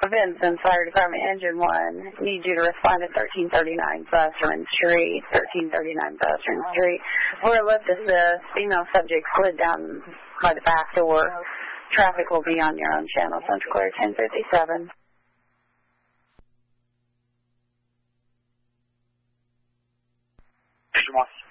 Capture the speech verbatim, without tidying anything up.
Vincent, Fire Department, Engine one. Need you to respond to thirteen thirty-nine Bussern Street. thirteen thirty-nine Bussern Street. Where a lift assist, female subject slid down by the back door. Traffic will be on your own channel. Central Clear ten fifty-seven. Engine one.